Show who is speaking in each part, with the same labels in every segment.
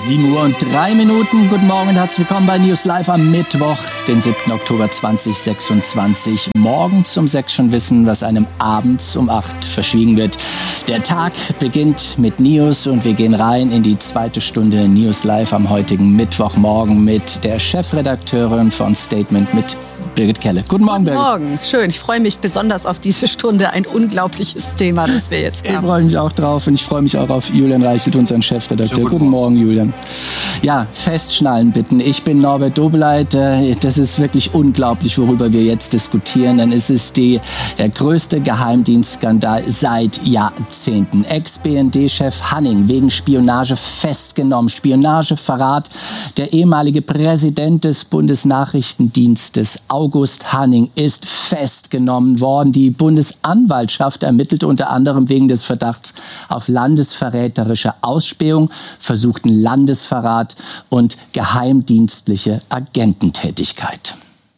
Speaker 1: 7:03. Guten Morgen und herzlich willkommen bei News Live am Mittwoch, den 7. Oktober 2026. Morgens um 6 schon wissen, was einem abends um 8 verschwiegen wird. Der Tag beginnt mit News und wir gehen rein in die zweite Stunde News Live am heutigen Mittwochmorgen mit der Chefredakteurin von Statement, mit Birgit Kelle. Guten Morgen, Birgit.
Speaker 2: Guten Morgen, schön. Ich freue mich besonders auf diese Stunde. Ein unglaubliches Thema, das wir jetzt haben.
Speaker 1: Ich freue mich auch drauf und ich freue mich auch auf Julian Reichelt, unseren Chefredakteur. Guten Morgen, Julian. Ja, festschnallen bitten. Ich bin Norbert Dobeleit. Das ist wirklich unglaublich, worüber wir jetzt diskutieren. Denn es ist der größte Geheimdienstskandal seit Jahrzehnten. Ex-BND-Chef Hanning wegen Spionage festgenommen. Spionageverrat. Der ehemalige Präsident des Bundesnachrichtendienstes, August Hanning, ist festgenommen worden. Die Bundesanwaltschaft ermittelt unter anderem wegen des Verdachts auf landesverräterische Ausspähung, versuchten Landesverrat und geheimdienstliche Agententätigkeit.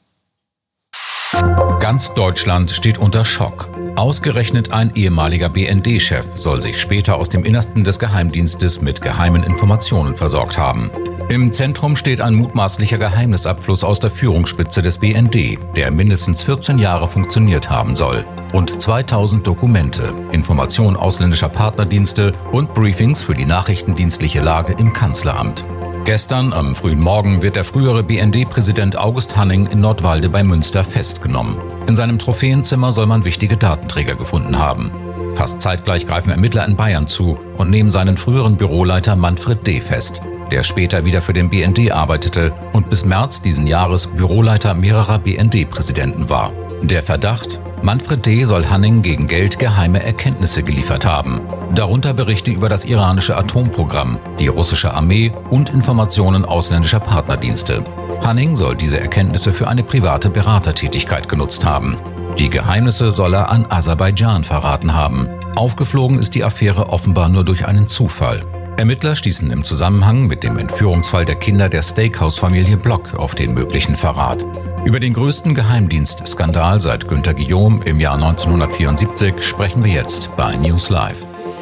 Speaker 3: Ganz Deutschland steht unter Schock. Ausgerechnet ein ehemaliger BND-Chef soll sich später aus dem Innersten des Geheimdienstes mit geheimen Informationen versorgt haben. Im Zentrum steht ein mutmaßlicher Geheimnisabfluss aus der Führungsspitze des BND, der mindestens 14 Jahre funktioniert haben soll. Und 2000 Dokumente, Informationen ausländischer Partnerdienste und Briefings für die nachrichtendienstliche Lage im Kanzleramt. Gestern am frühen Morgen wird der frühere BND-Präsident August Hanning in Nordwalde bei Münster festgenommen. In seinem Trophäenzimmer soll man wichtige Datenträger gefunden haben. Fast zeitgleich greifen Ermittler in Bayern zu und nehmen seinen früheren Büroleiter Manfred D. fest, der später wieder für den BND arbeitete und bis März diesen Jahres Büroleiter mehrerer BND-Präsidenten war. Der Verdacht: Manfred D. soll Hanning gegen Geld geheime Erkenntnisse geliefert haben. Darunter Berichte über das iranische Atomprogramm, die russische Armee und Informationen ausländischer Partnerdienste. Hanning soll diese Erkenntnisse für eine private Beratertätigkeit genutzt haben. Die Geheimnisse soll er an Aserbaidschan verraten haben. Aufgeflogen ist die Affäre offenbar nur durch einen Zufall. Ermittler stießen im Zusammenhang mit dem Entführungsfall der Kinder der Steakhouse-Familie Block auf den möglichen Verrat. Über den größten Geheimdienstskandal seit Günter Guillaume im Jahr 1974 sprechen wir jetzt bei News Live.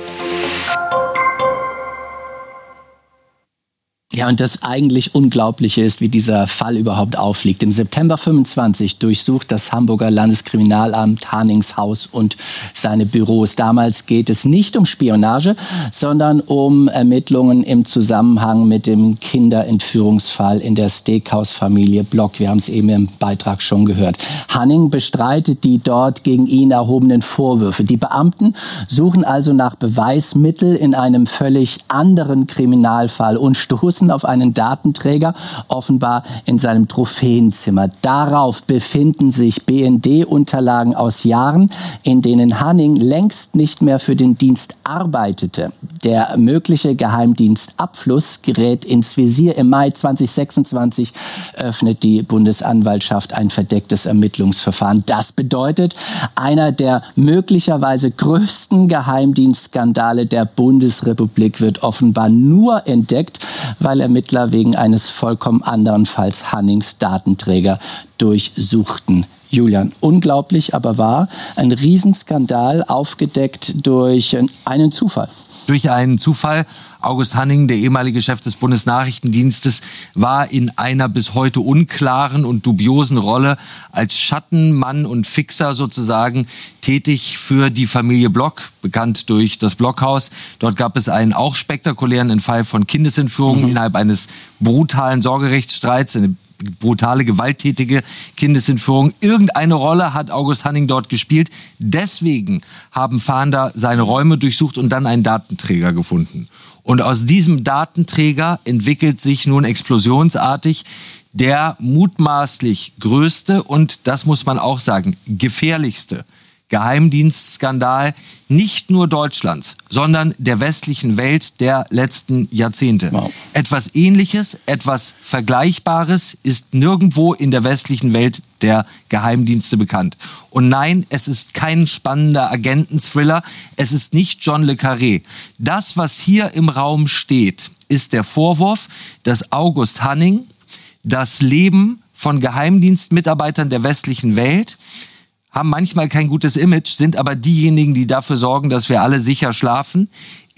Speaker 1: Ja, und das eigentlich Unglaubliche ist, wie dieser Fall überhaupt aufliegt. Im September 25 durchsucht das Hamburger Landeskriminalamt Hannings Haus und seine Büros. Damals geht es nicht um Spionage, sondern um Ermittlungen im Zusammenhang mit dem Kinderentführungsfall in der Steakhouse-Familie Block. Wir haben es eben im Beitrag schon gehört. Hanning bestreitet die dort gegen ihn erhobenen Vorwürfe. Die Beamten suchen also nach Beweismitteln in einem völlig anderen Kriminalfall und stoßen auf einen Datenträger, offenbar in seinem Trophäenzimmer. Darauf befinden sich BND-Unterlagen aus Jahren, in denen Hanning längst nicht mehr für den Dienst arbeitete. Der mögliche Geheimdienstabfluss gerät ins Visier. Im Mai 2026 öffnet die Bundesanwaltschaft ein verdecktes Ermittlungsverfahren. Das bedeutet, einer der möglicherweise größten Geheimdienstskandale der Bundesrepublik wird offenbar nur entdeckt, weil Ermittler wegen eines vollkommen anderen Falls Hannings Datenträger durchsuchten. Julian, unglaublich, aber wahr. Ein Riesenskandal, aufgedeckt durch einen Zufall.
Speaker 4: Durch einen Zufall. August Hanning, der ehemalige Chef des Bundesnachrichtendienstes, war in einer bis heute unklaren und dubiosen Rolle als Schattenmann und Fixer sozusagen tätig für die Familie Block, bekannt durch das Blockhaus. Dort gab es einen auch spektakulären Fall von Kindesentführung innerhalb eines brutalen Sorgerechtsstreits, eine brutale, gewalttätige Kindesentführung. Irgendeine Rolle hat August Hanning dort gespielt. Deswegen haben Fahnder seine Räume durchsucht und dann einen Datenträger gefunden. Und aus diesem Datenträger entwickelt sich nun explosionsartig der mutmaßlich größte und, das muss man auch sagen, gefährlichste Geheimdienstskandal nicht nur Deutschlands, sondern der westlichen Welt der letzten Jahrzehnte. Wow. Etwas Ähnliches, etwas Vergleichbares ist nirgendwo in der westlichen Welt der Geheimdienste bekannt. Und nein, es ist kein spannender Agenten-Thriller, es ist nicht John le Carré. Das, was hier im Raum steht, ist der Vorwurf, dass August Hanning das Leben von Geheimdienstmitarbeitern der westlichen Welt haben manchmal kein gutes Image, sind aber diejenigen, die dafür sorgen, dass wir alle sicher schlafen,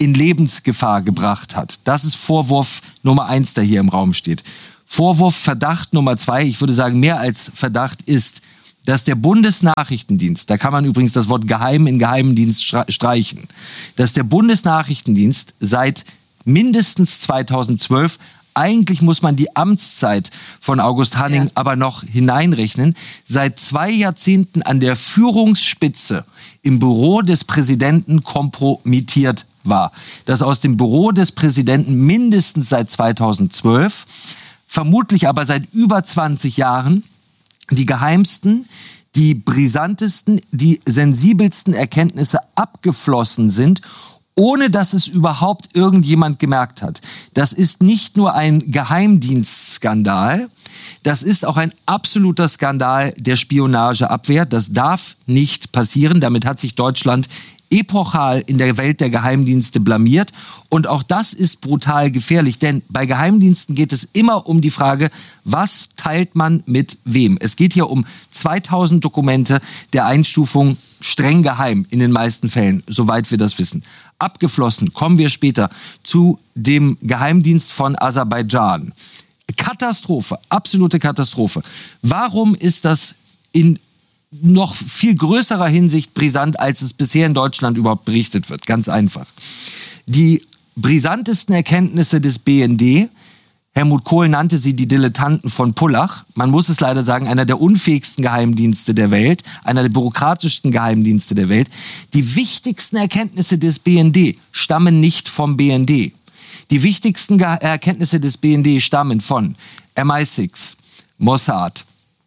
Speaker 4: in Lebensgefahr gebracht hat. Das ist Vorwurf Nummer 1, der hier im Raum steht. Vorwurf, Verdacht Nummer 2, ich würde sagen mehr als Verdacht, ist, dass der Bundesnachrichtendienst, da kann man übrigens das Wort geheim in Geheimdienst streichen, dass der Bundesnachrichtendienst seit mindestens 2012, eigentlich muss man die Amtszeit von August Hanning aber noch hineinrechnen, seit 2 Jahrzehnten an der Führungsspitze im Büro des Präsidenten kompromittiert war. Dass aus dem Büro des Präsidenten mindestens seit 2012, vermutlich aber seit über 20 Jahren, die geheimsten, die brisantesten, die sensibelsten Erkenntnisse abgeflossen sind, ohne dass es überhaupt irgendjemand gemerkt hat. Das ist nicht nur ein Geheimdienstskandal, das ist auch ein absoluter Skandal der Spionageabwehr. Das darf nicht passieren. Damit hat sich Deutschland epochal in der Welt der Geheimdienste blamiert. Und auch das ist brutal gefährlich, denn bei Geheimdiensten geht es immer um die Frage, was teilt man mit wem? Es geht hier um 2000 Dokumente der Einstufung streng geheim in den meisten Fällen, soweit wir das wissen. Abgeflossen, kommen wir später zu dem Geheimdienst von Aserbaidschan. Katastrophe, absolute Katastrophe. Warum ist das in noch viel größerer Hinsicht brisant, als es bisher in Deutschland überhaupt berichtet wird? Ganz einfach. Die brisantesten Erkenntnisse des BND, Helmut Kohl nannte sie die Dilettanten von Pullach, man muss es leider sagen, einer der unfähigsten Geheimdienste der Welt, einer der bürokratischsten Geheimdienste der Welt. Die wichtigsten Erkenntnisse des BND stammen nicht vom BND. Die wichtigsten Erkenntnisse des BND stammen von MI6, Mossad,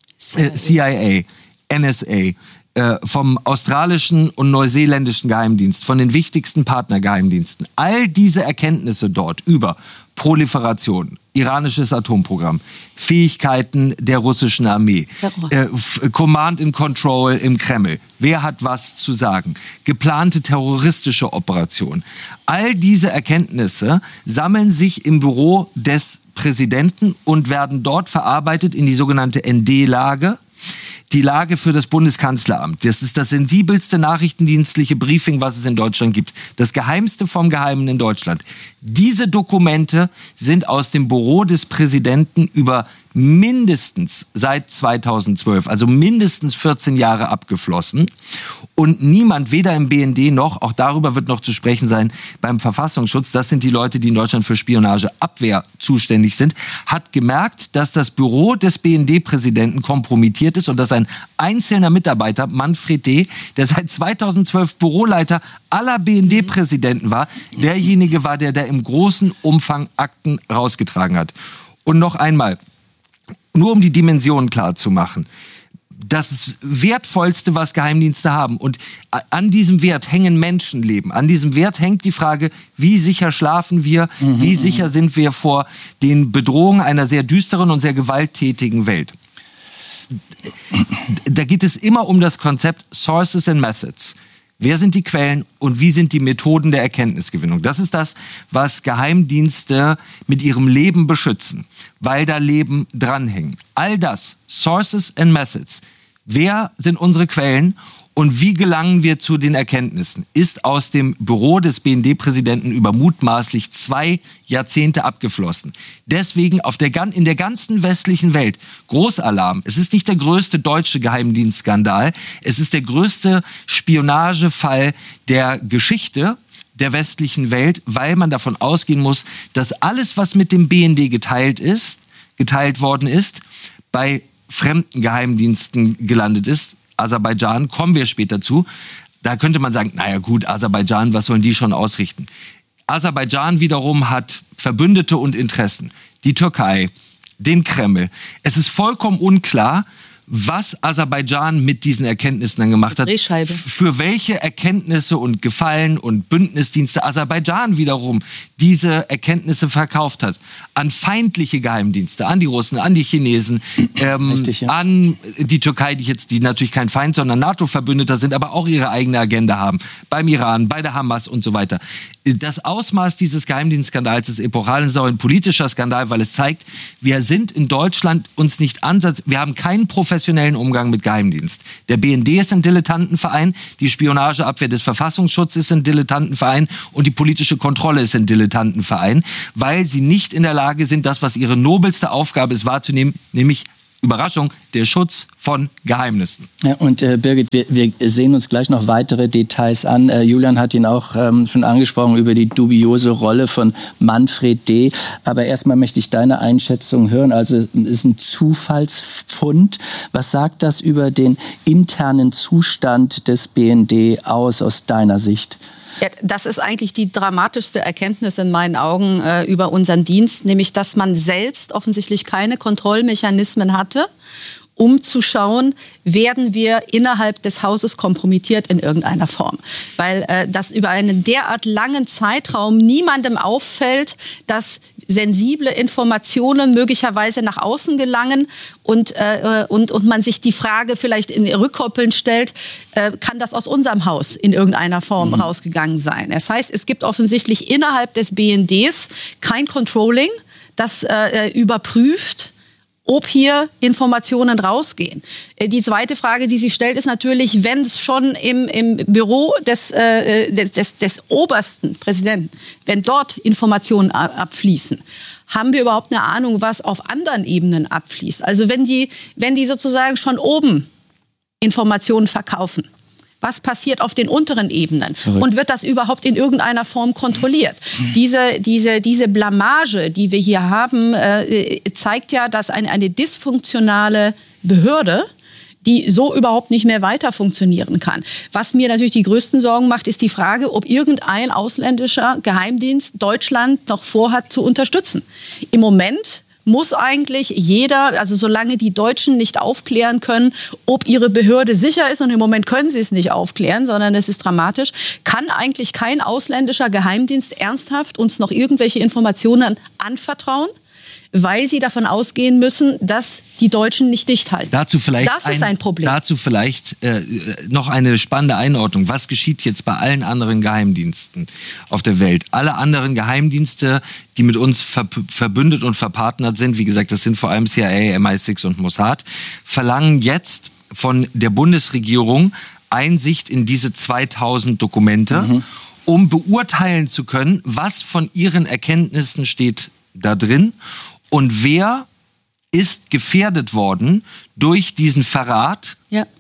Speaker 4: CIA, NSA, vom australischen und neuseeländischen Geheimdienst, von den wichtigsten Partnergeheimdiensten. All diese Erkenntnisse dort über Proliferation, iranisches Atomprogramm, Fähigkeiten der russischen Armee, Command and Control im Kreml, wer hat was zu sagen, geplante terroristische Operationen. All diese Erkenntnisse sammeln sich im Büro des Präsidenten und werden dort verarbeitet in die sogenannte ND-Lage. Die Lage für das Bundeskanzleramt. Das ist das sensibelste nachrichtendienstliche Briefing, was es in Deutschland gibt. Das Geheimste vom Geheimen in Deutschland. Diese Dokumente sind aus dem Büro des Präsidenten über mindestens seit 2012, also mindestens 14 Jahre abgeflossen. Und niemand, weder im BND noch, auch darüber wird noch zu sprechen sein, beim Verfassungsschutz, das sind die Leute, die in Deutschland für Spionageabwehr zuständig sind, hat gemerkt, dass das Büro des BND-Präsidenten kompromittiert ist und dass ein einzelner Mitarbeiter, Manfred D., der seit 2012 Büroleiter aller BND-Präsidenten war, derjenige war, der im großen Umfang Akten rausgetragen hat. Und noch einmal, nur um die Dimensionen klar zu machen. Das Wertvollste, was Geheimdienste haben. Und an diesem Wert hängen Menschenleben. An diesem Wert hängt die Frage, wie sicher schlafen wir, wie sicher sind wir vor den Bedrohungen einer sehr düsteren und sehr gewalttätigen Welt. Da geht es immer um das Konzept Sources and Methods. Wer sind die Quellen und wie sind die Methoden der Erkenntnisgewinnung? Das ist das, was Geheimdienste mit ihrem Leben beschützen, weil da Leben dranhängen. All das, Sources and Methods, wer sind unsere Quellen und wie gelangen wir zu den Erkenntnissen, ist aus dem Büro des BND-Präsidenten über mutmaßlich 2 Jahrzehnte abgeflossen. Deswegen in der ganzen westlichen Welt Großalarm. Es ist nicht der größte deutsche Geheimdienstskandal, es ist der größte Spionagefall der Geschichte der westlichen Welt, weil man davon ausgehen muss, dass alles, was mit dem BND geteilt worden ist, bei fremden Geheimdiensten gelandet ist. Aserbaidschan, kommen wir später zu. Da könnte man sagen, naja gut, Aserbaidschan, was sollen die schon ausrichten? Aserbaidschan wiederum hat Verbündete und Interessen. Die Türkei, den Kreml. Es ist vollkommen unklar, was Aserbaidschan mit diesen Erkenntnissen dann gemacht hat.
Speaker 2: Drehscheibe.
Speaker 4: Für welche Erkenntnisse und Gefallen und Bündnisdienste Aserbaidschan wiederum diese Erkenntnisse verkauft hat. An feindliche Geheimdienste, an die Russen, an die Chinesen,
Speaker 1: Richtig, ja.
Speaker 4: an die Türkei, die natürlich kein Feind, sondern NATO-Verbündeter sind, aber auch ihre eigene Agenda haben. Beim Iran, bei der Hamas und so weiter. Das Ausmaß dieses Geheimdienstskandals ist epochal und ist auch ein politischer Skandal, weil es zeigt, wir sind in Deutschland uns nicht wir haben keinen Professionalismus unprofessionellen Umgang mit Geheimdienst. Der BND ist ein Dilettantenverein, die Spionageabwehr des Verfassungsschutzes ist ein Dilettantenverein und die politische Kontrolle ist ein Dilettantenverein, weil sie nicht in der Lage sind, das, was ihre nobelste Aufgabe ist, wahrzunehmen, nämlich Überraschung, der Schutz von Geheimnissen.
Speaker 1: Ja, und Birgit, wir sehen uns gleich noch weitere Details an. Julian hat ihn auch schon angesprochen über die dubiose Rolle von Manfred D. Aber erstmal möchte ich deine Einschätzung hören. Also es ist ein Zufallsfund. Was sagt das über den internen Zustand des BND aus deiner Sicht?
Speaker 2: Ja, das ist eigentlich die dramatischste Erkenntnis in meinen Augen über unseren Dienst, nämlich dass man selbst offensichtlich keine Kontrollmechanismen hatte, um zu schauen, werden wir innerhalb des Hauses kompromittiert in irgendeiner Form. Weil das über einen derart langen Zeitraum niemandem auffällt, dass sensible Informationen möglicherweise nach außen gelangen und man sich die Frage vielleicht in rückkoppeln stellt, kann das aus unserem Haus in irgendeiner Form rausgegangen sein? Das heißt, es gibt offensichtlich innerhalb des BNDs kein Controlling, das überprüft, ob hier Informationen rausgehen. Die zweite Frage, die sich stellt, ist natürlich, wenn es schon im Büro des obersten Präsidenten, wenn dort Informationen abfließen, haben wir überhaupt eine Ahnung, was auf anderen Ebenen abfließt? Also wenn die sozusagen schon oben Informationen verkaufen, was passiert auf den unteren Ebenen? Und wird das überhaupt in irgendeiner Form kontrolliert? Diese Blamage, die wir hier haben, zeigt ja, dass eine dysfunktionale Behörde, die so überhaupt nicht mehr weiter funktionieren kann. Was mir natürlich die größten Sorgen macht, ist die Frage, ob irgendein ausländischer Geheimdienst Deutschland noch vorhat zu unterstützen. Im Moment muss eigentlich jeder, also solange die Deutschen nicht aufklären können, ob ihre Behörde sicher ist, und im Moment können sie es nicht aufklären, sondern es ist dramatisch, kann eigentlich kein ausländischer Geheimdienst ernsthaft uns noch irgendwelche Informationen anvertrauen, weil sie davon ausgehen müssen, dass die Deutschen nicht dicht halten. Das ist ein Problem.
Speaker 4: Dazu vielleicht noch eine spannende Einordnung. Was geschieht jetzt bei allen anderen Geheimdiensten auf der Welt? Alle anderen Geheimdienste, die mit uns verbündet und verpartnert sind, wie gesagt, das sind vor allem CIA, MI6 und Mossad, verlangen jetzt von der Bundesregierung Einsicht in diese 2000 Dokumente, um beurteilen zu können, was von ihren Erkenntnissen steht da drin und wer ist gefährdet worden durch diesen Verrat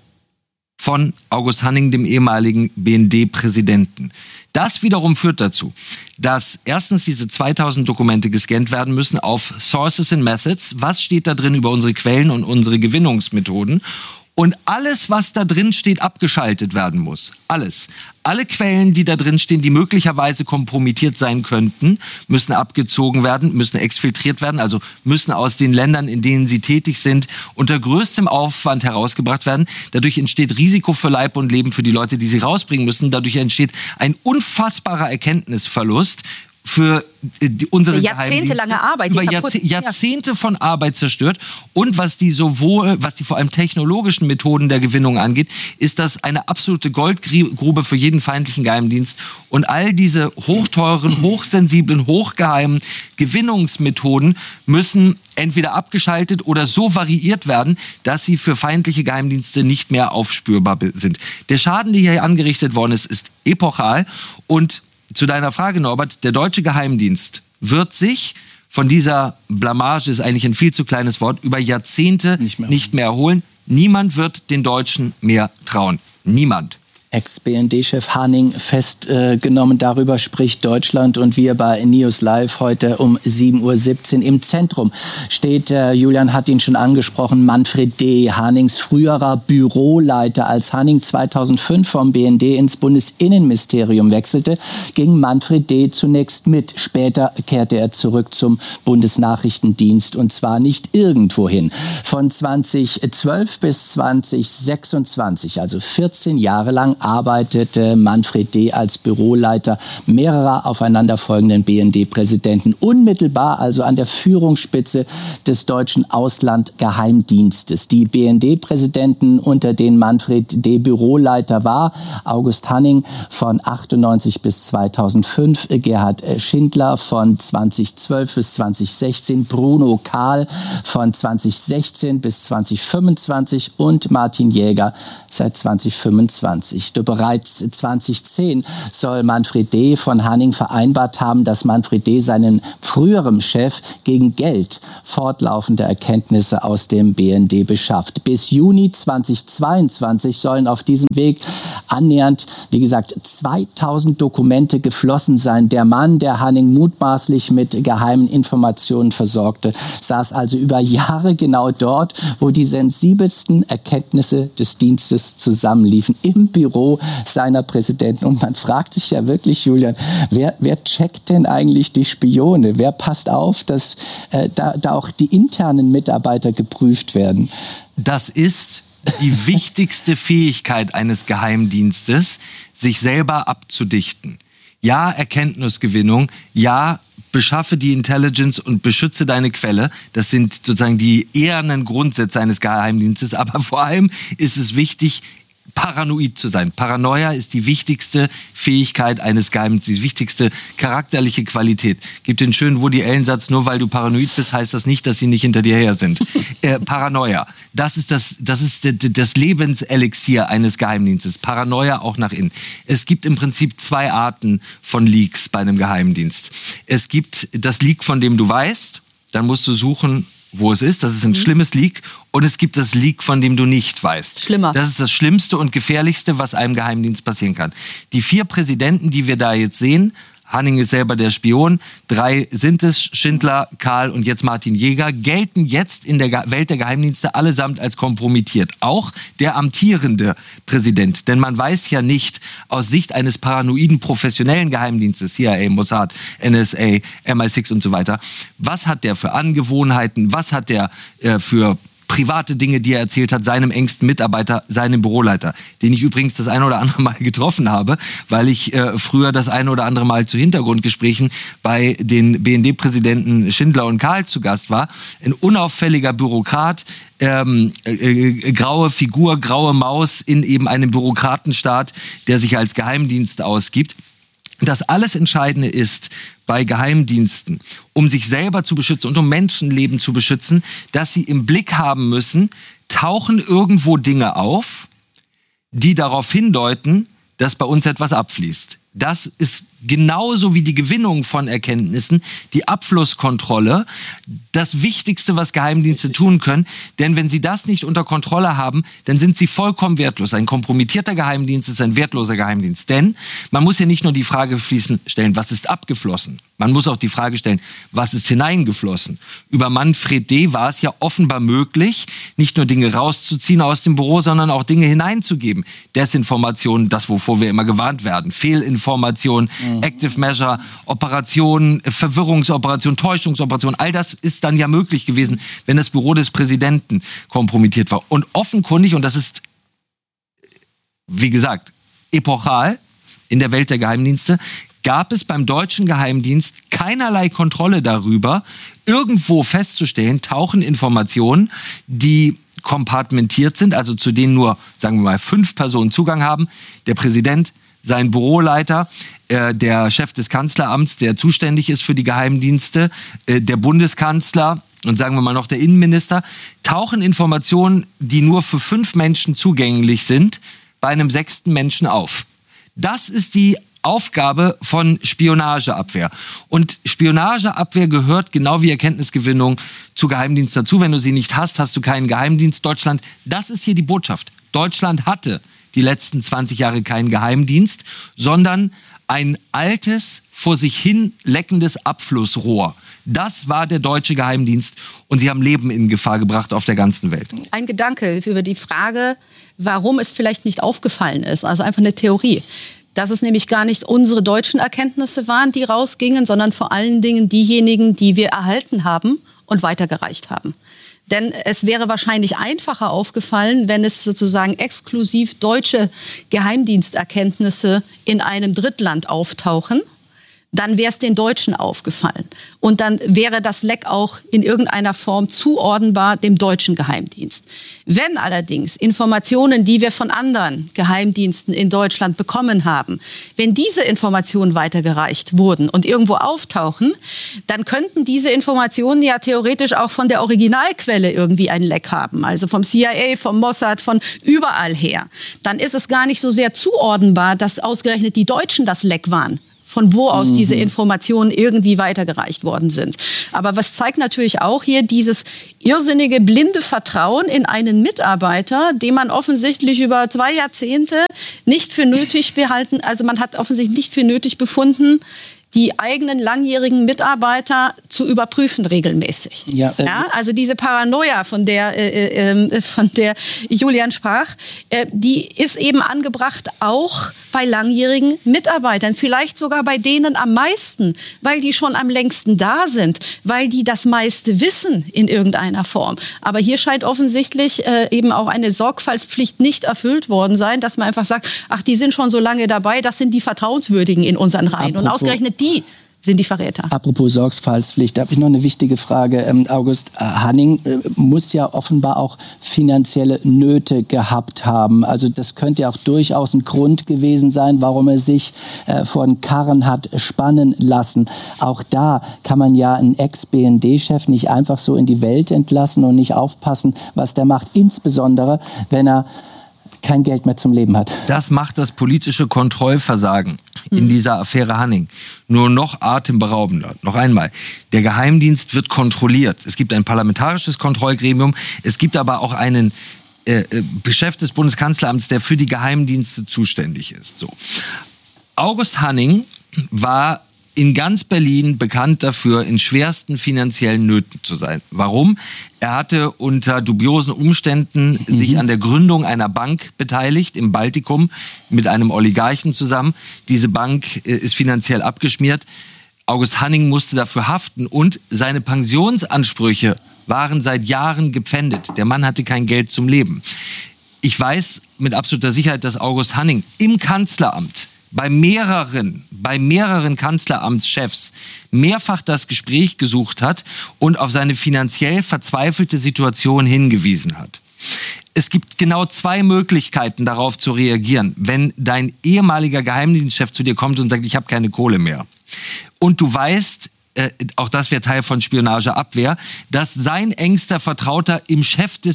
Speaker 4: von August Hanning, dem ehemaligen BND-Präsidenten. Das wiederum führt dazu, dass erstens diese 2000 Dokumente gescannt werden müssen auf Sources and Methods. Was steht da drin über unsere Quellen und unsere Gewinnungsmethoden? Und alles, was da drin steht, abgeschaltet werden muss. Alles. Alle Quellen, die da drin stehen, die möglicherweise kompromittiert sein könnten, müssen abgezogen werden, müssen exfiltriert werden, also müssen aus den Ländern, in denen sie tätig sind, unter größtem Aufwand herausgebracht werden. Dadurch entsteht Risiko für Leib und Leben für die Leute, die sie rausbringen müssen. Dadurch entsteht ein unfassbarer Erkenntnisverlust für unsere
Speaker 2: jahrzehntelange Arbeit,
Speaker 4: über Jahrzehnte von Arbeit zerstört. Und was die vor allem technologischen Methoden der Gewinnung angeht, ist das eine absolute Goldgrube für jeden feindlichen Geheimdienst. Und all diese hochteuren, hochsensiblen, hochgeheimen Gewinnungsmethoden müssen entweder abgeschaltet oder so variiert werden, dass sie für feindliche Geheimdienste nicht mehr aufspürbar sind. Der Schaden, der hier angerichtet worden ist epochal. Und zu deiner Frage, Norbert, der deutsche Geheimdienst wird sich von dieser Blamage, ist eigentlich ein viel zu kleines Wort, über Jahrzehnte nicht mehr erholen. Niemand wird den Deutschen mehr trauen. Niemand.
Speaker 1: Ex-BND-Chef Hanning festgenommen. Darüber spricht Deutschland und wir bei News Live heute um 7:17 Uhr. Im Zentrum steht, Julian hat ihn schon angesprochen, Manfred D., Hannings früherer Büroleiter. Als Hanning 2005 vom BND ins Bundesinnenministerium wechselte, ging Manfred D. zunächst mit. Später kehrte er zurück zum Bundesnachrichtendienst und zwar nicht irgendwohin. Von 2012 bis 2026, also 14 Jahre lang, arbeitete Manfred D. als Büroleiter mehrerer aufeinanderfolgenden BND-Präsidenten, unmittelbar also an der Führungsspitze des deutschen Auslandgeheimdienstes. Die BND-Präsidenten, unter denen Manfred D. Büroleiter war: August Hanning von 98 bis 2005, Gerhard Schindler von 2012 bis 2016, Bruno Kahl von 2016 bis 2025 und Martin Jäger seit 2025. Bereits 2010 soll Manfred D. von Hanning vereinbart haben, dass Manfred D. seinen früheren Chef gegen Geld fortlaufende Erkenntnisse aus dem BND beschafft. Bis Juni 2022 sollen auf diesem Weg annähernd, wie gesagt, 2000 Dokumente geflossen sein. Der Mann, der Hanning mutmaßlich mit geheimen Informationen versorgte, saß also über Jahre genau dort, wo die sensibelsten Erkenntnisse des Dienstes zusammenliefen, im Büro seiner Präsidenten. Und man fragt sich ja wirklich, Julian, wer checkt denn eigentlich die Spione? Wer passt auf, dass da auch die internen Mitarbeiter geprüft werden?
Speaker 4: Das ist die wichtigste Fähigkeit eines Geheimdienstes, sich selber abzudichten. Ja, Erkenntnisgewinnung, ja, beschaffe die Intelligence und beschütze deine Quelle. Das sind sozusagen die ehernen Grundsätze eines Geheimdienstes. Aber vor allem ist es wichtig, paranoid zu sein. Paranoia ist die wichtigste Fähigkeit eines Geheimdienstes, die wichtigste charakterliche Qualität. Gibt den schönen Woody Allen-Satz: Nur weil du paranoid bist, heißt das nicht, dass sie nicht hinter dir her sind. Paranoia, das ist das Lebenselixier eines Geheimdienstes. Paranoia auch nach innen. Es gibt im Prinzip zwei Arten von Leaks bei einem Geheimdienst. Es gibt das Leak, von dem du weißt, dann musst du suchen, wo es ist. Das ist ein schlimmes Leak. Und es gibt das Leak, von dem du nicht weißt.
Speaker 2: Schlimmer.
Speaker 4: Das ist das Schlimmste und Gefährlichste, was einem Geheimdienst passieren kann. Die 4 Präsidenten, die wir da jetzt sehen, Hanning ist selber der Spion, 3 sind es, Schindler, Kahl und jetzt Martin Jäger, gelten jetzt in der Welt der Geheimdienste allesamt als kompromittiert. Auch der amtierende Präsident. Denn man weiß ja nicht aus Sicht eines paranoiden professionellen Geheimdienstes, CIA, Mossad, NSA, MI6 und so weiter, was hat der für Angewohnheiten, was hat der für private Dinge, die er erzählt hat, seinem engsten Mitarbeiter, seinem Büroleiter, den ich übrigens das eine oder andere Mal getroffen habe, weil ich früher das eine oder andere Mal zu Hintergrundgesprächen bei den BND-Präsidenten Schindler und Kahl zu Gast war. Ein unauffälliger Bürokrat, graue Figur, graue Maus in eben einem Bürokratenstaat, der sich als Geheimdienst ausgibt. Das alles Entscheidende ist bei Geheimdiensten, um sich selber zu beschützen und um Menschenleben zu beschützen, dass sie im Blick haben müssen, tauchen irgendwo Dinge auf, die darauf hindeuten, dass bei uns etwas abfließt. Das ist genauso wie die Gewinnung von Erkenntnissen, die Abflusskontrolle, das Wichtigste, was Geheimdienste tun können. Denn wenn sie das nicht unter Kontrolle haben, dann sind sie vollkommen wertlos. Ein kompromittierter Geheimdienst ist ein wertloser Geheimdienst. Denn man muss ja nicht nur die Frage stellen, was ist abgeflossen? Man muss auch die Frage stellen, was ist hineingeflossen? Über Manfred D. war es ja offenbar möglich, nicht nur Dinge rauszuziehen aus dem Büro, sondern auch Dinge hineinzugeben. Desinformation, das, wovor wir immer gewarnt werden. Fehlinformation, Active Measure, Operationen, Verwirrungsoperationen, Täuschungsoperationen. All das ist dann ja möglich gewesen, wenn das Büro des Präsidenten kompromittiert war. Und offenkundig, und das ist, wie gesagt, epochal in der Welt der Geheimdienste, gab es beim deutschen Geheimdienst keinerlei Kontrolle darüber, irgendwo festzustellen, tauchen Informationen, die kompartmentiert sind, also zu denen nur, sagen wir mal, 5 Personen Zugang haben, der Präsident, sein Büroleiter, der Chef des Kanzleramts, der zuständig ist für die Geheimdienste, der Bundeskanzler und sagen wir mal noch der Innenminister, tauchen Informationen, die nur für 5 Menschen zugänglich sind, bei einem 6. Menschen auf. Das ist die Aufgabe von Spionageabwehr. Und Spionageabwehr gehört genau wie Erkenntnisgewinnung zu Geheimdienst dazu. Wenn du sie nicht hast, hast du keinen Geheimdienst. Deutschland, das ist hier die Botschaft. Deutschland hatte die letzten 20 Jahre keinen Geheimdienst, sondern ein altes, vor sich hin leckendes Abflussrohr. Das war der deutsche Geheimdienst und sie haben Leben in Gefahr gebracht auf der ganzen Welt.
Speaker 2: Ein Gedanke über die Frage, warum es vielleicht nicht aufgefallen ist. Also einfach eine Theorie. Dass es nämlich gar nicht unsere deutschen Erkenntnisse waren, die rausgingen, sondern vor allen Dingen diejenigen, die wir erhalten haben und weitergereicht haben. Denn es wäre wahrscheinlich einfacher aufgefallen, wenn es sozusagen exklusiv deutsche Geheimdiensterkenntnisse in einem Drittland auftauchen. Dann wäre es den Deutschen aufgefallen. Und dann wäre das Leck auch in irgendeiner Form zuordnenbar dem deutschen Geheimdienst. Wenn allerdings Informationen, die wir von anderen Geheimdiensten in Deutschland bekommen haben, wenn diese Informationen weitergereicht wurden und irgendwo auftauchen, dann könnten diese Informationen ja theoretisch auch von der Originalquelle irgendwie ein Leck haben. Also vom CIA, vom Mossad, von überall her. Dann ist es gar nicht so sehr zuordnenbar, dass ausgerechnet die Deutschen das Leck waren, von wo aus diese Informationen irgendwie weitergereicht worden sind. Aber was zeigt natürlich auch hier dieses irrsinnige, blinde Vertrauen in einen Mitarbeiter, den man offensichtlich über 2 Jahrzehnte nicht für nötig behalten, also man hat offensichtlich nicht für nötig befunden, die eigenen langjährigen Mitarbeiter zu überprüfen regelmäßig. Ja, also diese Paranoia, von der Julian sprach, die ist eben angebracht auch bei langjährigen Mitarbeitern. Vielleicht sogar bei denen am meisten, weil die schon am längsten da sind, weil die das meiste wissen in irgendeiner Form. Aber hier scheint offensichtlich eben auch eine Sorgfaltspflicht nicht erfüllt worden sein, dass man einfach sagt, ach, die sind schon so lange dabei, das sind die Vertrauenswürdigen in unseren Reihen. Und ausgerechnet die sind die Verräter. Apropos
Speaker 1: Sorgfaltspflicht, da habe ich noch eine wichtige Frage. August Hanning muss ja offenbar auch finanzielle Nöte gehabt haben. Also das könnte ja auch durchaus ein Grund gewesen sein, warum er sich vor den Karren hat spannen lassen. Auch da kann man ja einen Ex-BND-Chef nicht einfach so in die Welt entlassen und nicht aufpassen, was der macht. Insbesondere, wenn er kein Geld mehr zum Leben hat.
Speaker 4: Das macht das politische Kontrollversagen in dieser Affäre Hanning nur noch atemberaubender. Noch einmal, der Geheimdienst wird kontrolliert. Es gibt ein parlamentarisches Kontrollgremium, es gibt aber auch einen Chef des Bundeskanzleramts, der für die Geheimdienste zuständig ist. So. August Hanning war in ganz Berlin bekannt dafür, in schwersten finanziellen Nöten zu sein. Warum? Er hatte unter dubiosen Umständen sich an der Gründung einer Bank beteiligt, im Baltikum, mit einem Oligarchen zusammen. Diese Bank ist finanziell abgeschmiert. August Hanning musste dafür haften und seine Pensionsansprüche waren seit Jahren gepfändet. Der Mann hatte kein Geld zum Leben. Ich weiß mit absoluter Sicherheit, dass August Hanning im Kanzleramt bei mehreren Kanzleramtschefs mehrfach das Gespräch gesucht hat und auf seine finanziell verzweifelte Situation hingewiesen hat. Es gibt genau 2 Möglichkeiten, darauf zu reagieren. Wenn dein ehemaliger Geheimdienstchef zu dir kommt und sagt, ich habe keine Kohle mehr. Und du weißt, auch das wäre Teil von Spionageabwehr, dass sein engster Vertrauter im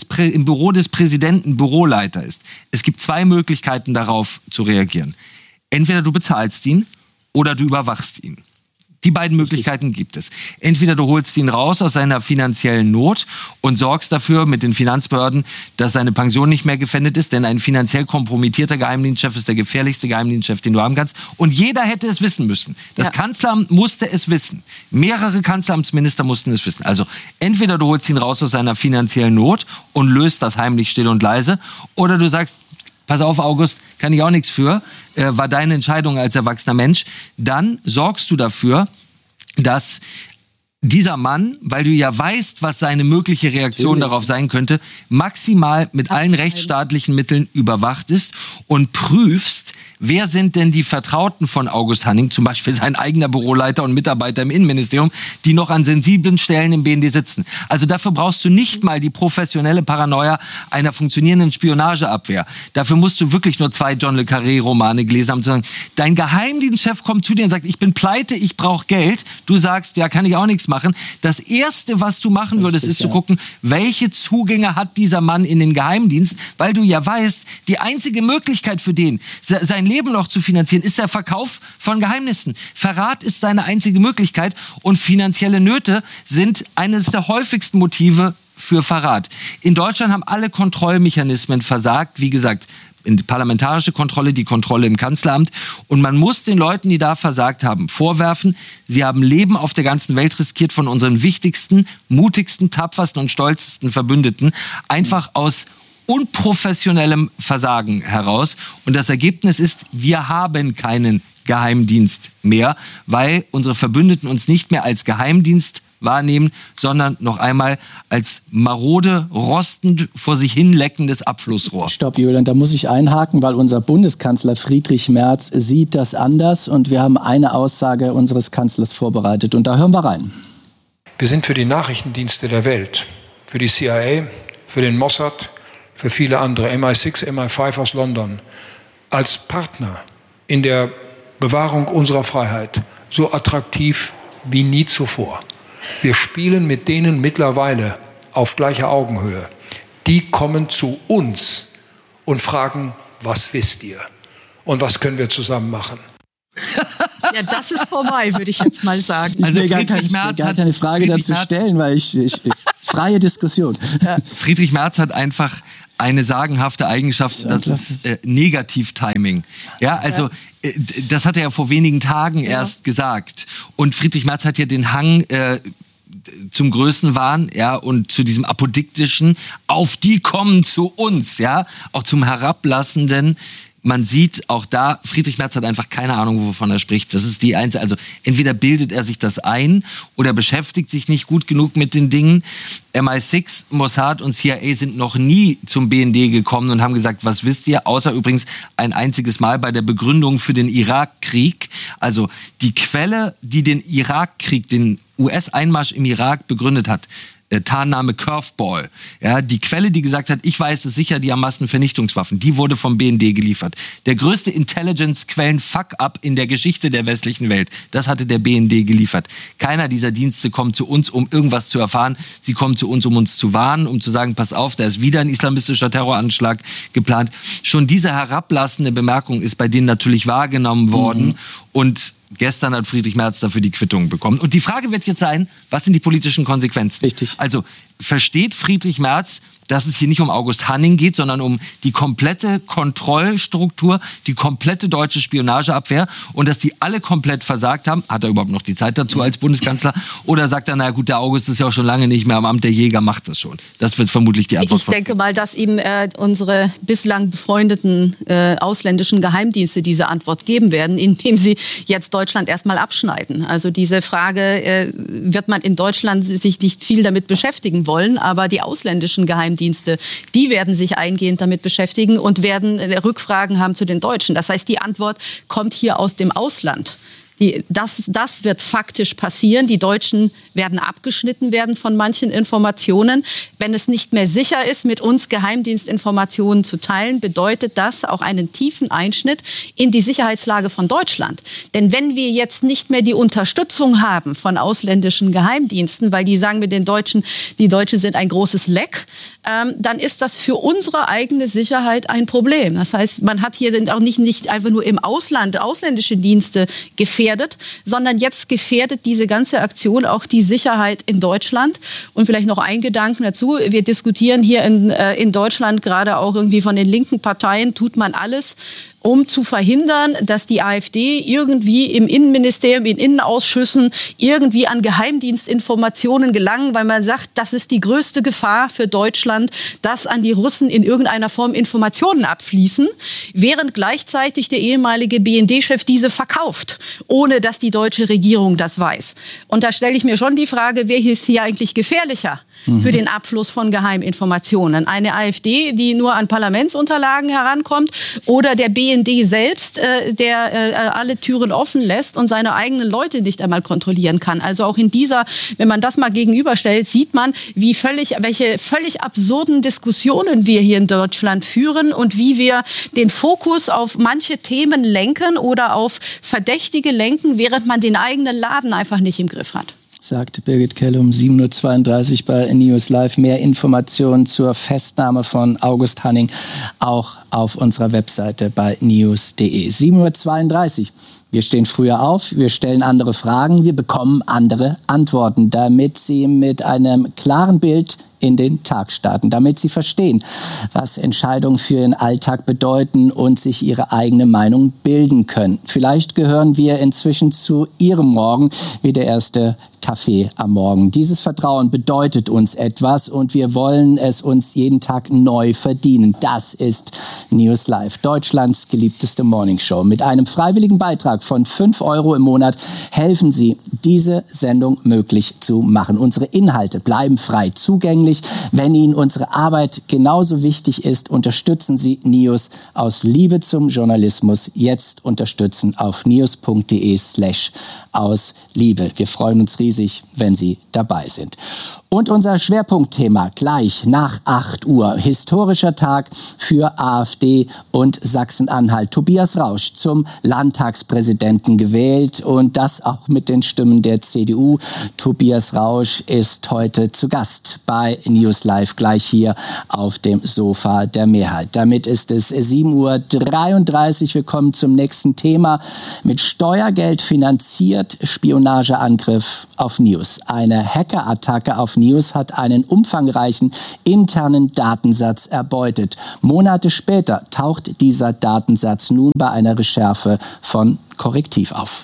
Speaker 4: Büro des Präsidenten Büroleiter ist. Es gibt 2 Möglichkeiten, darauf zu reagieren. Entweder du bezahlst ihn oder du überwachst ihn. Die beiden Möglichkeiten gibt es. Entweder du holst ihn raus aus seiner finanziellen Not und sorgst dafür mit den Finanzbehörden, dass seine Pension nicht mehr gefändet ist, denn ein finanziell kompromittierter Geheimdienstchef ist der gefährlichste Geheimdienstchef, den du haben kannst. Und jeder hätte es wissen müssen. Das Kanzleramt musste es wissen. Mehrere Kanzleramtsminister mussten es wissen. Also entweder du holst ihn raus aus seiner finanziellen Not und löst das heimlich still und leise, oder du sagst, pass auf, August, kann ich auch nichts für, war deine Entscheidung als erwachsener Mensch. Dann sorgst du dafür, dass dieser Mann, weil du ja weißt, was seine mögliche Reaktion darauf sein könnte, maximal mit allen rechtsstaatlichen Mitteln überwacht ist und prüfst, wer sind denn die Vertrauten von August Hanning, zum Beispiel sein eigener Büroleiter und Mitarbeiter im Innenministerium, die noch an sensiblen Stellen im BND sitzen. Also dafür brauchst du nicht mal die professionelle Paranoia einer funktionierenden Spionageabwehr. Dafür musst du wirklich nur 2 John le Carré-Romane gelesen haben, zu sagen, dein Geheimdienstchef kommt zu dir und sagt, ich bin pleite, ich brauche Geld. Du sagst, ja, kann ich auch nichts machen. Das Erste, was du machen würdest, ist zu gucken, welche Zugänge hat dieser Mann in den Geheimdienst, weil du ja weißt, die einzige Möglichkeit für den, sein Leben noch zu finanzieren, ist der Verkauf von Geheimnissen. Verrat ist seine einzige Möglichkeit und finanzielle Nöte sind eines der häufigsten Motive für Verrat. In Deutschland haben alle Kontrollmechanismen versagt. Wie gesagt, die parlamentarische Kontrolle, die Kontrolle im Kanzleramt. Und man muss den Leuten, die da versagt haben, vorwerfen, sie haben Leben auf der ganzen Welt riskiert von unseren wichtigsten, mutigsten, tapfersten und stolzesten Verbündeten. Einfach aus unprofessionellem Versagen heraus. Und das Ergebnis ist, wir haben keinen Geheimdienst mehr, weil unsere Verbündeten uns nicht mehr als Geheimdienst wahrnehmen, sondern noch einmal als marode, rostend vor sich hin leckendes Abflussrohr.
Speaker 1: Stopp, Julian, da muss ich einhaken, weil unser Bundeskanzler Friedrich Merz sieht das anders und wir haben eine Aussage unseres Kanzlers vorbereitet und da hören wir rein.
Speaker 5: Wir sind für die Nachrichtendienste der Welt, für die CIA, für den Mossad, für viele andere, MI6, MI5 aus London, als Partner in der Bewahrung unserer Freiheit so attraktiv wie nie zuvor. Wir spielen mit denen mittlerweile auf gleicher Augenhöhe. Die kommen zu uns und fragen, was wisst ihr? Und was können wir zusammen machen?
Speaker 2: Ja, das ist vorbei, würde ich jetzt mal sagen.
Speaker 1: Ich will gar keine Frage dazu stellen, weil ich freie Diskussion.
Speaker 4: Friedrich Merz hat einfach eine sagenhafte Eigenschaft, das ist Negativ-Timing. Ja, also das hat er ja vor wenigen Tagen erst gesagt. Und Friedrich Merz hat ja den Hang zum Größenwahn, ja, und zu diesem apodiktischen, auf die kommen zu uns, ja, auch zum herablassenden. Man sieht auch da, Friedrich Merz hat einfach keine Ahnung, wovon er spricht. Das ist die einzige, also entweder bildet er sich das ein oder beschäftigt sich nicht gut genug mit den Dingen. MI6, Mossad und CIA sind noch nie zum BND gekommen und haben gesagt, was wisst ihr? Außer übrigens ein einziges Mal bei der Begründung für den Irakkrieg. Also die Quelle, die den Irakkrieg, den US-Einmarsch im Irak begründet hat, Tarnname Curveball. Ja, die Quelle, die gesagt hat, ich weiß es sicher, die haben Massenvernichtungswaffen, die wurde vom BND geliefert. Der größte Intelligence-Quellen-Fuck-up in der Geschichte der westlichen Welt, das hatte der BND geliefert. Keiner dieser Dienste kommt zu uns, um irgendwas zu erfahren. Sie kommen zu uns, um uns zu warnen, um zu sagen, pass auf, da ist wieder ein islamistischer Terroranschlag geplant. Schon diese herablassende Bemerkung ist bei denen natürlich wahrgenommen worden und gestern hat Friedrich Merz dafür die Quittung bekommen. Und die Frage wird jetzt sein, was sind die politischen Konsequenzen?
Speaker 1: Richtig.
Speaker 4: Also versteht Friedrich Merz, dass es hier nicht um August Hanning geht, sondern um die komplette Kontrollstruktur, die komplette deutsche Spionageabwehr und dass die alle komplett versagt haben? Hat er überhaupt noch die Zeit dazu als Bundeskanzler? Oder sagt er, na gut, der August ist ja auch schon lange nicht mehr am Amt, der Jäger macht das schon? Das wird vermutlich die Antwort.
Speaker 2: Ich denke mal, dass ihm unsere bislang befreundeten ausländischen Geheimdienste diese Antwort geben werden, indem sie jetzt Deutschland erstmal abschneiden. Also diese Frage wird man in Deutschland sich nicht viel damit beschäftigen wollen, aber die ausländischen Geheimdienste, die werden sich eingehend damit beschäftigen und werden Rückfragen haben zu den Deutschen. Das heißt, die Antwort kommt hier aus dem Ausland. Das wird faktisch passieren. Die Deutschen werden abgeschnitten werden von manchen Informationen. Wenn es nicht mehr sicher ist, mit uns Geheimdienstinformationen zu teilen, bedeutet das auch einen tiefen Einschnitt in die Sicherheitslage von Deutschland. Denn wenn wir jetzt nicht mehr die Unterstützung haben von ausländischen Geheimdiensten, weil die sagen mit den Deutschen, die Deutschen sind ein großes Leck, dann ist das für unsere eigene Sicherheit ein Problem. Das heißt, man hat hier auch nicht einfach nur im Ausland ausländische Dienste gefährdet, sondern jetzt gefährdet diese ganze Aktion auch die Sicherheit in Deutschland. Und vielleicht noch ein Gedanken dazu. Wir diskutieren hier in Deutschland gerade auch irgendwie von den linken Parteien, tut man alles, um zu verhindern, dass die AfD irgendwie im Innenministerium, in Innenausschüssen irgendwie an Geheimdienstinformationen gelangen, weil man sagt, das ist die größte Gefahr für Deutschland, dass an die Russen in irgendeiner Form Informationen abfließen, während gleichzeitig der ehemalige BND-Chef diese verkauft, ohne dass die deutsche Regierung das weiß. Und da stelle ich mir schon die Frage, wer ist hier eigentlich gefährlicher für den Abfluss von Geheiminformationen? Eine AfD, die nur an Parlamentsunterlagen herankommt, oder der BND selbst, der alle Türen offen lässt und seine eigenen Leute nicht einmal kontrollieren kann? Also auch in dieser, wenn man das mal gegenüberstellt, sieht man, welche völlig absurden Diskussionen wir hier in Deutschland führen und wie wir den Fokus auf manche Themen lenken oder auf Verdächtige lenken, während man den eigenen Laden einfach nicht im Griff hat.
Speaker 1: Sagte Birgit Keller um 7.32 Uhr bei News Live. Mehr Informationen zur Festnahme von August Hanning auch auf unserer Webseite bei news.de. 7.32 Uhr. Wir stehen früher auf, wir stellen andere Fragen, wir bekommen andere Antworten, damit Sie mit einem klaren Bild in den Tag starten, damit Sie verstehen, was Entscheidungen für Ihren Alltag bedeuten und sich Ihre eigene Meinung bilden können. Vielleicht gehören wir inzwischen zu Ihrem Morgen wie der erste Kaffee am Morgen. Dieses Vertrauen bedeutet uns etwas und wir wollen es uns jeden Tag neu verdienen. Das ist News Live, Deutschlands geliebteste Morningshow. Mit einem freiwilligen Beitrag von 5 € im Monat helfen Sie, diese Sendung möglich zu machen. Unsere Inhalte bleiben frei zugänglich. Wenn Ihnen unsere Arbeit genauso wichtig ist, unterstützen Sie NEOS aus Liebe zum Journalismus. Jetzt unterstützen auf neos.de/aus Liebe. Wir freuen uns riesig, wenn Sie dabei sind. Und unser Schwerpunktthema gleich nach 8 Uhr. Historischer Tag für AfD und Sachsen-Anhalt. Tobias Rausch zum Landtagspräsidenten gewählt und das auch mit den Stimmen der CDU. Tobias Rausch ist heute zu Gast bei News Live, gleich hier auf dem Sofa der Mehrheit. Damit ist es 7:33 Uhr. Wir kommen zum nächsten Thema. Mit Steuergeld finanziert Spionageangriff auf News. Eine Hackerattacke auf News hat einen umfangreichen internen Datensatz erbeutet. Monate später taucht dieser Datensatz nun bei einer Recherche von Correctiv auf.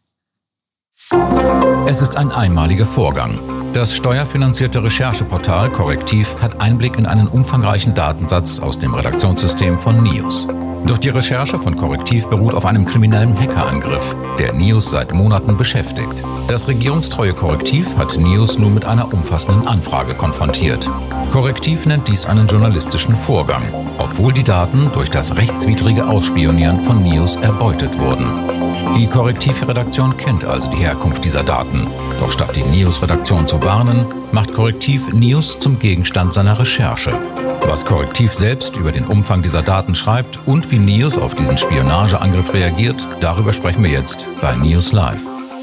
Speaker 3: Es ist ein einmaliger Vorgang. Das steuerfinanzierte Rechercheportal Correctiv hat Einblick in einen umfangreichen Datensatz aus dem Redaktionssystem von NEOS. Doch die Recherche von Correctiv beruht auf einem kriminellen Hackerangriff, der NEOS seit Monaten beschäftigt. Das regierungstreue Correctiv hat NEOS nun mit einer umfassenden Anfrage konfrontiert. Correctiv nennt dies einen journalistischen Vorgang, obwohl die Daten durch das rechtswidrige Ausspionieren von NEOS erbeutet wurden. Die Correctiv-Redaktion kennt also die Herkunft dieser Daten. Doch statt die NEOS-Redaktion zu warnen, macht Correctiv NEOS zum Gegenstand seiner Recherche. Was Correctiv selbst über den Umfang dieser Daten schreibt und wie NEOS auf diesen Spionageangriff reagiert, darüber sprechen wir jetzt bei News Live.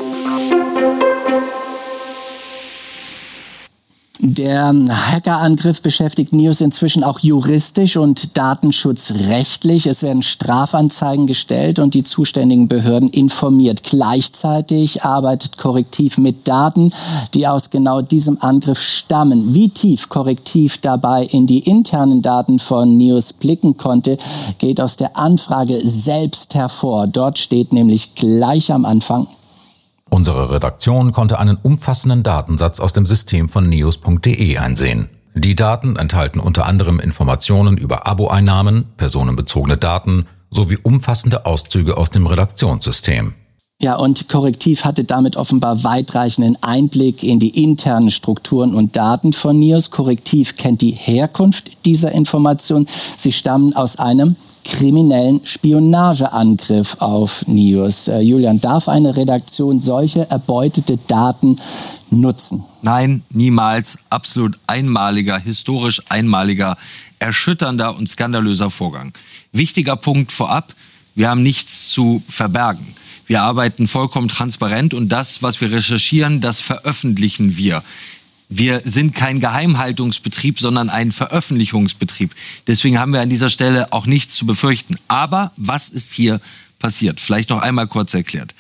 Speaker 1: Der Hackerangriff beschäftigt NEOS inzwischen auch juristisch und datenschutzrechtlich. Es werden Strafanzeigen gestellt und die zuständigen Behörden informiert. Gleichzeitig arbeitet Correctiv mit Daten, die aus genau diesem Angriff stammen. Wie tief Correctiv dabei in die internen Daten von NEOS blicken konnte, geht aus der Anfrage selbst hervor. Dort steht nämlich gleich am Anfang:
Speaker 3: Unsere Redaktion konnte einen umfassenden Datensatz aus dem System von neos.de einsehen. Die Daten enthalten unter anderem Informationen über Abo-Einnahmen, personenbezogene Daten sowie umfassende Auszüge aus dem Redaktionssystem.
Speaker 1: Ja, und Correctiv hatte damit offenbar weitreichenden Einblick in die internen Strukturen und Daten von NEOS. Correctiv kennt die Herkunft dieser Informationen. Sie stammen aus einem kriminellen Spionageangriff auf NEOS. Julian, darf eine Redaktion solche erbeutete Daten nutzen?
Speaker 4: Nein, niemals. Absolut einmaliger, historisch einmaliger, erschütternder und skandalöser Vorgang. Wichtiger Punkt vorab: Wir haben nichts zu verbergen. Wir arbeiten vollkommen transparent und das, was wir recherchieren, das veröffentlichen wir. Wir sind kein Geheimhaltungsbetrieb, sondern ein Veröffentlichungsbetrieb. Deswegen haben wir an dieser Stelle auch nichts zu befürchten. Aber was ist hier passiert? Vielleicht noch einmal kurz erklärt.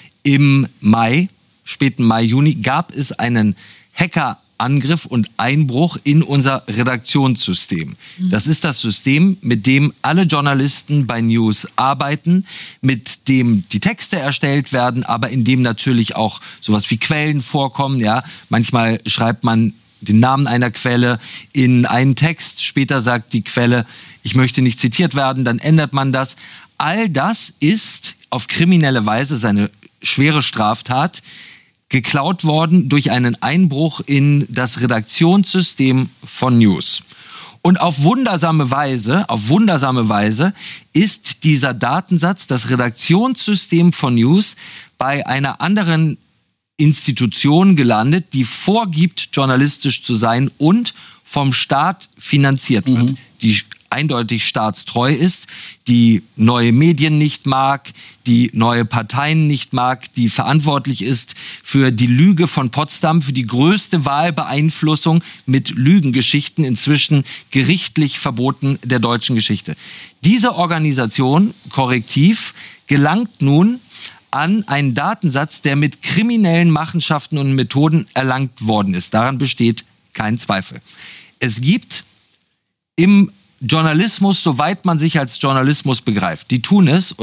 Speaker 4: Im Mai, späten Mai, Juni, gab es einen Hackerangriff und Einbruch in unser Redaktionssystem. Das ist das System, mit dem alle Journalisten bei News arbeiten, mit dem die Texte erstellt werden, aber in dem natürlich auch sowas wie Quellen vorkommen. Ja, manchmal schreibt man den Namen einer Quelle in einen Text, später sagt die Quelle, ich möchte nicht zitiert werden, dann ändert man das. All das ist auf kriminelle Weise, seine schwere Straftat, geklaut worden durch einen Einbruch in das Redaktionssystem von News. Und auf wundersame Weise ist dieser Datensatz, das Redaktionssystem von News, bei einer anderen Institution gelandet, die vorgibt, journalistisch zu sein und vom Staat finanziert wird, die eindeutig staatstreu ist, die neue Medien nicht mag, die neue Parteien nicht mag, die verantwortlich ist für die Lüge von Potsdam, für die größte Wahlbeeinflussung mit Lügengeschichten, inzwischen gerichtlich verboten der deutschen Geschichte. Diese Organisation, Correctiv, gelangt nun an einen Datensatz, der mit kriminellen Machenschaften und Methoden erlangt worden ist. Daran besteht kein Zweifel. Es gibt im Journalismus, soweit man sich als Journalismus begreift, die tun es, und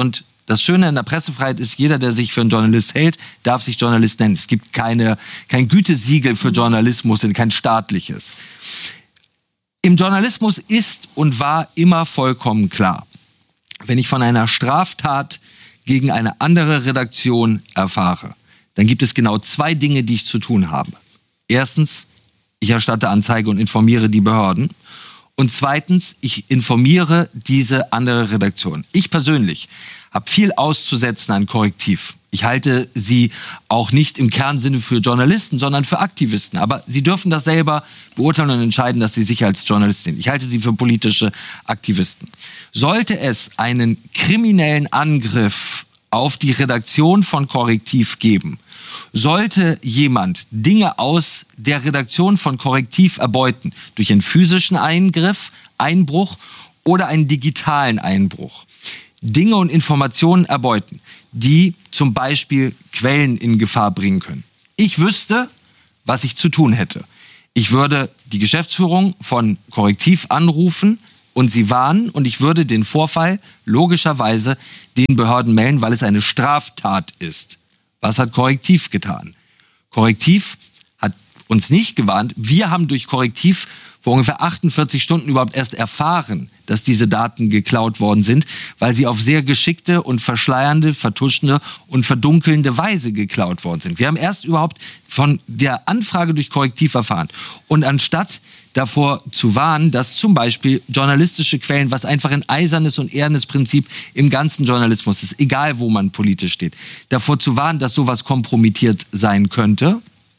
Speaker 4: Das Schöne in der Pressefreiheit ist, jeder, der sich für einen Journalist hält, darf sich Journalist nennen. Es gibt kein Gütesiegel für Journalismus, kein staatliches. Im Journalismus ist und war immer vollkommen klar, wenn ich von einer Straftat gegen eine andere Redaktion erfahre, dann gibt es genau 2 Dinge, die ich zu tun habe. Erstens, ich erstatte Anzeige und informiere die Behörden. Und zweitens, ich informiere diese andere Redaktion. Ich persönlich habe viel auszusetzen an Korrektiv. Ich halte sie auch nicht im Kernsinne für Journalisten, sondern für Aktivisten. Aber sie dürfen das selber beurteilen und entscheiden, dass sie sich als Journalist sehen. Ich halte sie für politische Aktivisten. Sollte es einen kriminellen Angriff auf die Redaktion von Korrektiv geben, sollte jemand Dinge aus der Redaktion von Korrektiv erbeuten, durch einen physischen Einbruch oder einen digitalen Einbruch, Dinge und Informationen erbeuten, die zum Beispiel Quellen in Gefahr bringen können. Ich wüsste, was ich zu tun hätte. Ich würde die Geschäftsführung von Korrektiv anrufen und sie warnen und ich würde den Vorfall logischerweise den Behörden melden, weil es eine Straftat ist. Was hat Korrektiv getan? Korrektiv hat uns nicht gewarnt. Wir haben durch Korrektiv vor ungefähr 48 Stunden überhaupt erst erfahren, dass diese Daten geklaut worden sind, weil sie auf sehr geschickte und verschleiernde, vertuschende und verdunkelnde Weise geklaut worden sind. Wir haben erst überhaupt von der Anfrage durch Korrektiv erfahren. Und anstatt davor zu warnen, dass zum Beispiel journalistische Quellen, was einfach ein eisernes und ehrenes Prinzip im ganzen Journalismus ist, egal wo man politisch steht, davor zu warnen, dass sowas kompromittiert sein könnte.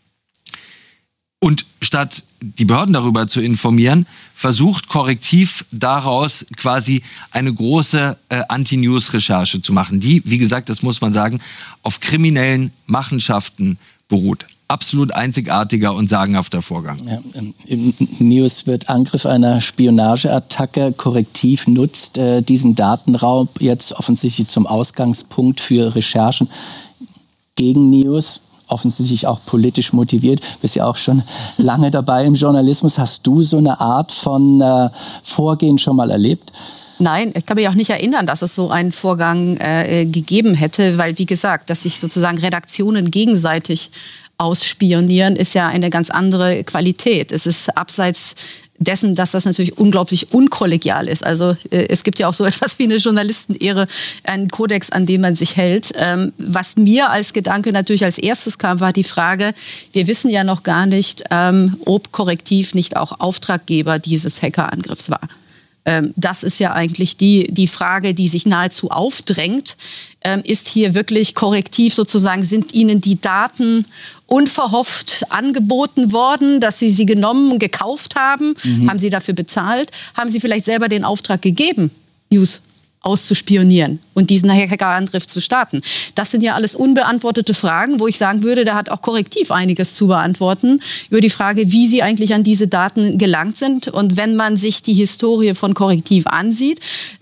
Speaker 4: Und statt die Behörden darüber zu informieren, versucht Korrektiv daraus quasi eine große Anti-News-Recherche zu machen, die, wie gesagt, das muss man sagen, auf kriminellen Machenschaften beruht. Absolut einzigartiger und sagenhafter Vorgang.
Speaker 1: Ja, im News wird Angriff einer Spionageattacke. Korrektiv nutzt diesen Datenraub jetzt offensichtlich zum Ausgangspunkt für Recherchen gegen News. Offensichtlich auch politisch motiviert. Bist ja auch schon lange dabei im Journalismus. Hast du so eine Art von Vorgehen schon mal erlebt?
Speaker 2: Nein, ich kann mich auch nicht erinnern, dass es so einen Vorgang gegeben hätte, weil, wie gesagt, dass sich sozusagen Redaktionen gegenseitig ausspionieren, ist ja eine ganz andere Qualität. Es ist abseits dessen, dass das natürlich unglaublich unkollegial ist. Also es gibt ja auch so etwas wie eine Journalistenehre, einen Kodex, an den man sich hält. Was mir als Gedanke natürlich als erstes kam, war die Frage, wir wissen ja noch gar nicht, ob Korrektiv nicht auch Auftraggeber dieses Hackerangriffs war. Das ist ja eigentlich die Frage, die sich nahezu aufdrängt. Ist hier wirklich Korrektiv sozusagen, sind Ihnen die Daten unverhofft angeboten worden, dass Sie sie genommen, gekauft haben? Haben Sie dafür bezahlt? Haben Sie vielleicht selber den Auftrag gegeben, News auszuspionieren und diesen Hackerangriff zu starten? Das sind ja alles unbeantwortete Fragen, wo ich sagen würde, da hat auch Korrektiv einiges zu beantworten über die Frage, wie sie eigentlich an diese Daten gelangt sind. Und wenn man sich die Historie von Korrektiv ansieht,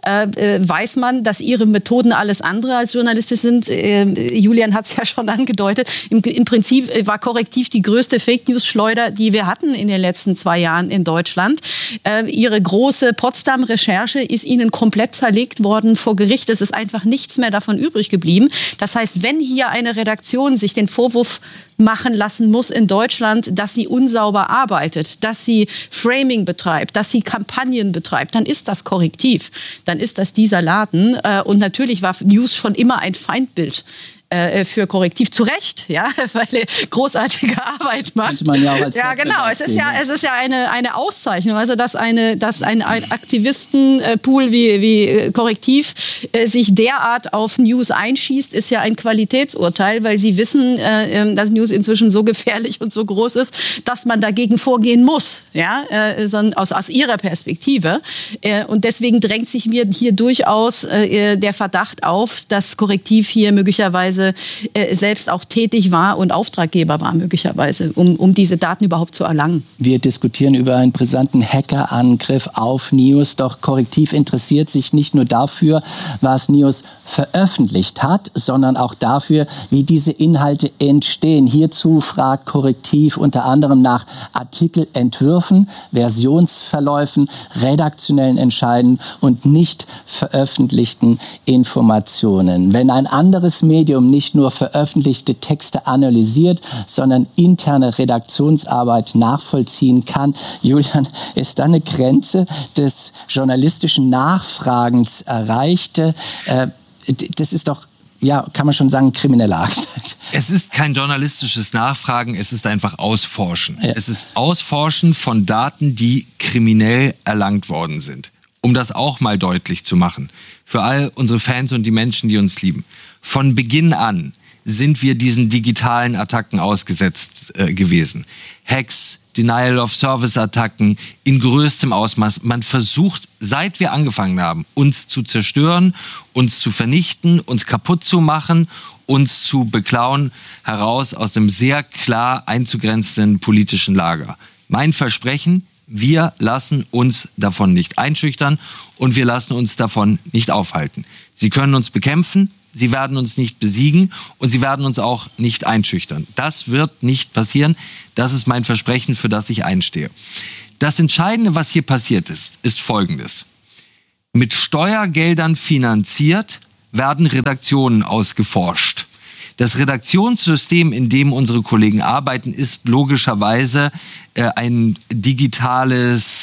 Speaker 2: weiß man, dass ihre Methoden alles andere als journalistisch sind. Julian hat es ja schon angedeutet. Im Prinzip war Korrektiv die größte Fake-News-Schleuder, die wir hatten in den letzten 2 Jahren in Deutschland. Ihre große Potsdam-Recherche ist ihnen komplett zerlegt worden vor Gericht. Es ist einfach nichts mehr davon übrig geblieben. Das heißt, wenn hier eine Redaktion sich den Vorwurf machen lassen muss in Deutschland, dass sie unsauber arbeitet, dass sie Framing betreibt, dass sie Kampagnen betreibt, dann ist das Korrektiv. Dann ist das dieser Laden. Und natürlich war News schon immer ein Feindbild für Korrektiv, zu Recht, ja, weil er großartige Arbeit macht.
Speaker 1: Könnte man ja auch als
Speaker 2: ja, genau. Es ist ja eine Auszeichnung, also dass ein Aktivistenpool wie Korrektiv sich derart auf News einschießt, ist ja ein Qualitätsurteil, weil sie wissen, dass News inzwischen so gefährlich und so groß ist, dass man dagegen vorgehen muss, ja, aus ihrer Perspektive. Und deswegen drängt sich mir hier durchaus der Verdacht auf, dass Korrektiv hier möglicherweise möglicherweise selbst auch tätig war und Auftraggeber war möglicherweise, um diese Daten überhaupt zu erlangen.
Speaker 1: Wir diskutieren über einen brisanten Hackerangriff auf NIOS, doch Korrektiv interessiert sich nicht nur dafür, was NIOS veröffentlicht hat, sondern auch dafür, wie diese Inhalte entstehen. Hierzu fragt Korrektiv unter anderem nach Artikelentwürfen, Versionsverläufen, redaktionellen Entscheiden und nicht veröffentlichten Informationen. Wenn ein anderes Medium nicht nur veröffentlichte Texte analysiert, sondern interne Redaktionsarbeit nachvollziehen kann, Julian, ist da eine Grenze des journalistischen Nachfragens erreicht? Das ist doch, ja, kann man schon sagen, ein krimineller Akt.
Speaker 4: Es ist kein journalistisches Nachfragen, es ist einfach Ausforschen.
Speaker 1: Ja.
Speaker 4: Es ist Ausforschen von Daten, die kriminell erlangt worden sind. Um das auch mal deutlich zu machen. Für all unsere Fans und die Menschen, die uns lieben. Von Beginn an sind wir diesen digitalen Attacken ausgesetzt gewesen. Hacks, Denial-of-Service-Attacken in größtem Ausmaß. Man versucht, seit wir angefangen haben, uns zu zerstören, uns zu vernichten, uns kaputt zu machen, uns zu beklauen, heraus aus dem sehr klar einzugrenzenden politischen Lager. Mein Versprechen: Wir lassen uns davon nicht einschüchtern und wir lassen uns davon nicht aufhalten. Sie können uns bekämpfen, sie werden uns nicht besiegen und sie werden uns auch nicht einschüchtern. Das wird nicht passieren. Das ist mein Versprechen, für das ich einstehe. Das Entscheidende, was hier passiert ist Folgendes. Mit Steuergeldern finanziert werden Redaktionen ausgeforscht. Das Redaktionssystem, in dem unsere Kollegen arbeiten, ist logischerweise ein digitales